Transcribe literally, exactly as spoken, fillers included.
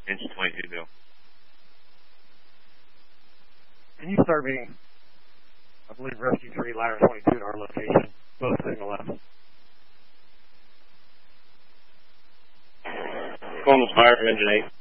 Engine twenty-two, Bill. Can you start me, I believe, Rescue three, ladder twenty-two to our location, both signal left. Columbus Fire, Engine eight.